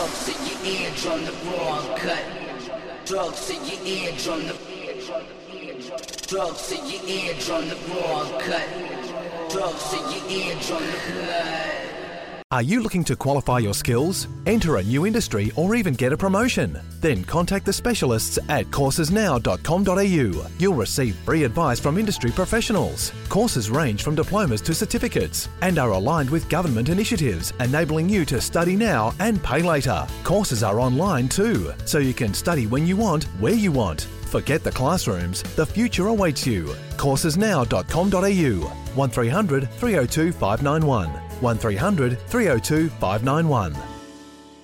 Drugs in your eardrum, the raw uncut. Drugs in your eardrum, drugs in your eardrum, the raw uncut. Drugs in your eardrum, the blood. Are you looking to qualify your skills, enter a new industry, or even get a promotion? Then contact the specialists at coursesnow.com.au. You'll receive free advice from industry professionals. Courses range from diplomas to certificates and are aligned with government initiatives, enabling you to study now and pay later. Courses are online too, so you can study when you want, where you want. Forget the classrooms, the future awaits you. coursesnow.com.au 1300 302 591 1300 302 591.